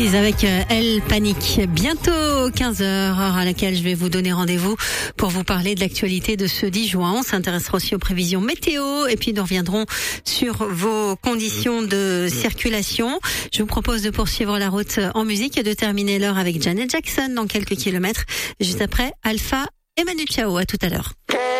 Breeze avec Elle Panique. Bientôt 15h, heure à laquelle je vais vous donner rendez-vous pour vous parler de l'actualité de ce 10 juin. On s'intéressera aussi aux prévisions météo et puis nous reviendrons sur vos conditions de circulation. Je vous propose de poursuivre la route en musique et de terminer l'heure avec Janet Jackson dans quelques kilomètres. Juste après, Alpha et Manu Chao. À tout à l'heure.